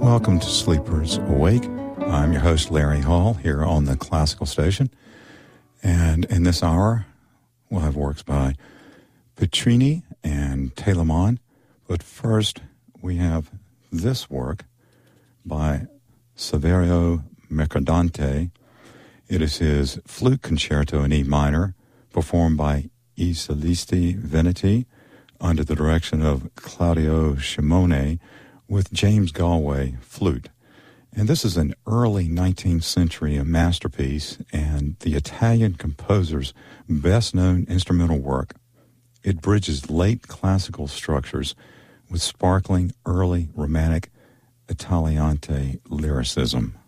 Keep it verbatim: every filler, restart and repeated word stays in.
Welcome to Sleepers Awake. I'm your host, Larry Hall, here on the Classical Station. And in this hour, we'll have works by Piccini and Telemann. But first, we have this work by Saverio Mercadante. It is his flute concerto in E minor, performed by I Solisti Veneti under the direction of Claudio Shimone, with James Galway flute. And this is an early nineteenth century masterpiece and the Italian composer's best-known instrumental work. It bridges late classical structures with sparkling early romantic Italiante lyricism.